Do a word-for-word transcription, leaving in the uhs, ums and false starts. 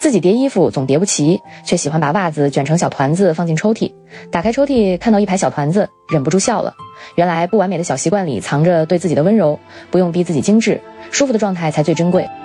自己叠衣服总叠不齐，却喜欢把袜子卷成小团子放进抽屉。打开抽屉，看到一排小团子，忍不住笑了。原来不完美的小习惯里藏着对自己的温柔，不用逼自己精致，舒服的状态才最珍贵。